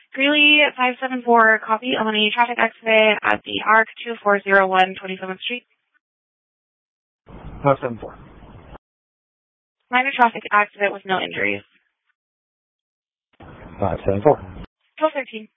Greeley 574, copy on a traffic accident at the ARC 2401 27th Street. 574. Minor traffic accident with no injuries. 574. 1213.